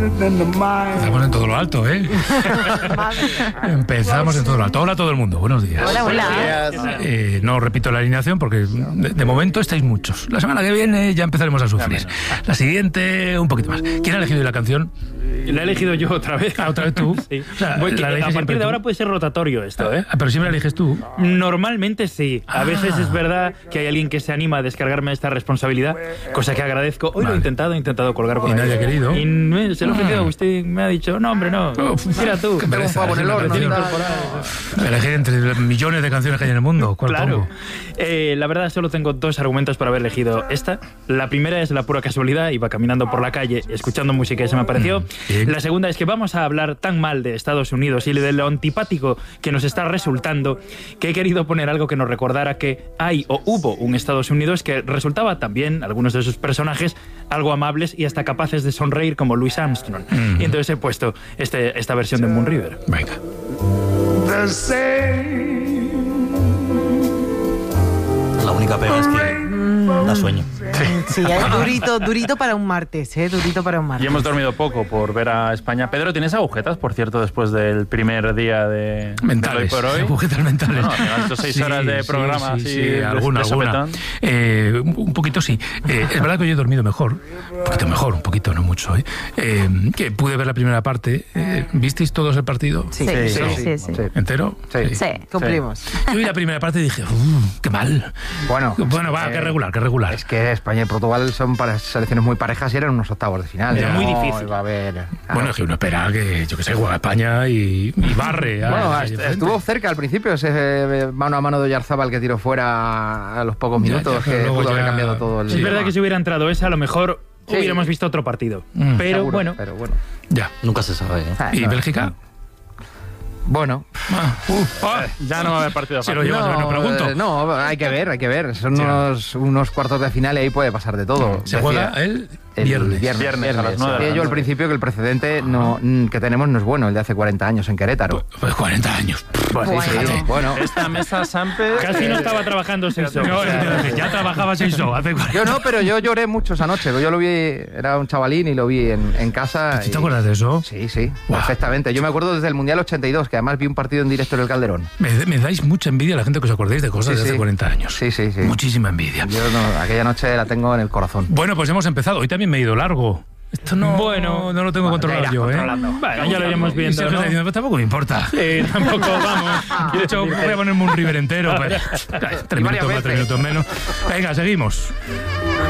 Estamos en todo lo alto, ¿eh? Empezamos en todo lo alto. Hola a todo el mundo, buenos días. Hola, hola. No repito la alineación porque de momento estáis muchos. La semana que viene ya empezaremos a sufrir. La siguiente, un poquito más. ¿Quién ha elegido la canción? La he elegido yo otra vez. ¿Otra vez tú? Sí. O sea, a partir de ahora puede ser rotatorio esto, ¿eh? Pero siempre la eliges tú. Normalmente sí. A veces es verdad que hay alguien que se anima a descargarme esta responsabilidad, cosa que agradezco. Hoy lo he intentado colgar por ahí. Y nadie ha querido. Y se lo he ofrecido. Usted me ha dicho, no, hombre, no. Mira tú. Tengo un pavo en el horno. Elegir entre los millones de canciones que hay en el mundo. ¿Cuál pongo? La verdad, solo tengo dos argumentos para haber elegido esta. La primera es la pura casualidad. Iba caminando por la calle escuchando música y se me apareció. La segunda es que vamos a hablar tan mal de Estados Unidos y de lo antipático que nos está resultando, que he querido poner algo que nos recordara que hay o hubo un Estados Unidos que resultaba también, algunos de sus personajes, algo amables y hasta capaces de sonreír como Louis Armstrong. Y entonces he puesto esta versión de Moon River. Venga. La única pega es que da sueño. Sí, durito para un martes, durito para un martes. Y hemos dormido poco por ver a España. Pedro, ¿tienes agujetas, por cierto, después del primer día de mentales, de hoy por hoy? Agujetas mentales. No, estos 6 horas de programa. Sí, alguna. Un poquito sí. Es verdad que hoy he dormido mejor, un poquito, no mucho. Que pude ver la primera parte. ¿Visteis todos el partido? Sí. ¿Entero? Sí, cumplimos. Yo vi la primera parte y dije, qué mal. Bueno, qué regular. Es que España y Portugal son selecciones muy parejas y eran unos octavos de final. Era muy difícil. Va a haber, Bueno, es que uno espera que, yo que sé, juega España y barre. Bueno, estuvo cerca al principio ese mano a mano de Oyarzábal que tiró fuera a los pocos minutos, que pudo haber cambiado todo el... Es verdad que si hubiera entrado esa, a lo mejor hubiéramos visto otro partido. Pero seguro, bueno. Ya. Nunca se sabe, ¿eh? ¿Y Bélgica? Bueno, ya no va a haber partido fácil. Si lo llevas, no pregunto. No, hay que ver. Son unos cuartos de final y ahí puede pasar de todo. Se juega el viernes a las 9. Decía yo al principio que el precedente que tenemos no es bueno, el de hace 40 años en Querétaro. Pues 40 años. Bueno. Esta mesa Sampe... Casi no estaba trabajando Seiso. Ya trabajaba Seiso. Yo no, pero yo lloré mucho esa noche. Yo lo vi, era un chavalín y lo vi en casa. ¿Te acuerdas de eso? Sí, perfectamente. Yo me acuerdo desde el Mundial 82, que además vi un partido en directo en el Calderón. Me dais mucha envidia a la gente que os acordéis de cosas de hace 40 años. Sí. Muchísima envidia. Yo aquella noche la tengo en el corazón. Bueno, pues hemos empezado. Hoy también me he ido largo. Esto no lo tengo controlado yo, Bueno, ya lo iremos viendo, ¿no? Diciendo, pues tampoco me importa. Tampoco vamos. De hecho, voy a ponerme un River entero. 3 minutos más, 3 minutos menos. Venga, seguimos.